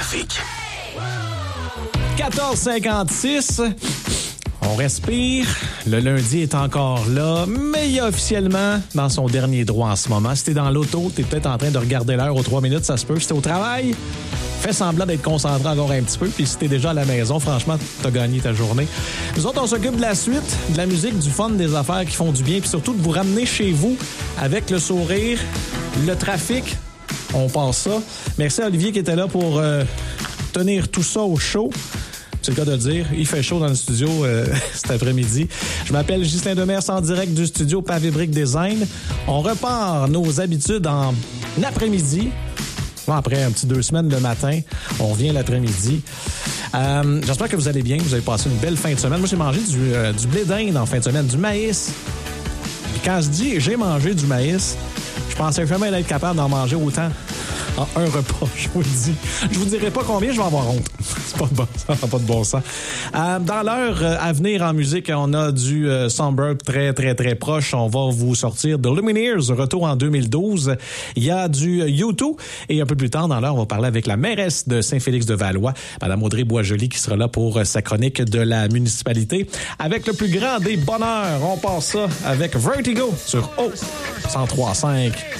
trafic. 14h56. On respire. Le lundi est encore là, mais il est officiellement dans son dernier droit en ce moment. Si t'es dans l'auto, t'es peut-être en train de regarder l'heure aux 3 minutes, ça se peut. Si t'es au travail, fais semblant d'être concentré encore un petit peu. Puis si t'es déjà à la maison, franchement, t'as gagné ta journée. Nous autres, on s'occupe de la suite, de la musique, du fun, des affaires qui font du bien, puis surtout de vous ramener chez vous avec le sourire, le trafic. On passe ça. Merci à Olivier qui était là pour tenir tout ça au chaud. C'est le cas de le dire. Il fait chaud dans le studio cet après-midi. Je m'appelle Ghislain Demers en direct du studio Pavé Brick Design. On repart nos habitudes en après-midi. Après un petit 2 semaines le matin, on revient l'après-midi. J'espère que vous allez bien, vous avez passé une belle fin de semaine. Moi, j'ai mangé du blé d'Inde en fin de semaine, du maïs. Puis quand je dis j'ai mangé du maïs, je pensais jamais être capable d'en manger autant en un repas, je vous le dis. Je vous dirai pas combien, je vais avoir honte. C'est pas de bon, ça n'a pas de bon sens. Dans l'heure à venir en musique, on a du Suburb très, très, très proche. On va vous sortir de Lumineers, retour en 2012. Il y a du U2. Et un peu plus tard dans l'heure, on va parler avec la mairesse de Saint-Félix-de-Valois, Mme Audrey Boisjoli, qui sera là pour sa chronique de la municipalité. Avec le plus grand des bonheurs, on passe ça avec Vertigo sur O 103.5.